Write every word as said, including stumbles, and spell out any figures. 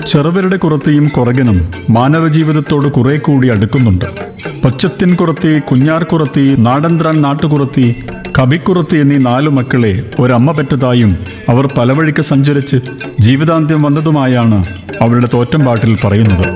ചെറുവരുടെ കുറത്തിയും കുറകനും മാനവജീവിതത്തോട് കുറെ കൂടി അടുക്കുന്നുണ്ട്. പച്ചത്തിൻ കുറത്തി, കുഞ്ഞാർ കുറത്തി, നാടന്ത്രാൻ നാട്ടുകുറത്തി, കവിക്കുറത്തി എന്നീ നാലു മക്കളെ ഒരമ്മ പെറ്റതായും അവർ പലവഴിക്ക് സഞ്ചരിച്ച് ജീവിതാന്ത്യം വന്നതുമായാണ് അവരുടെ തോറ്റംപാട്ടിൽ പറയുന്നത്.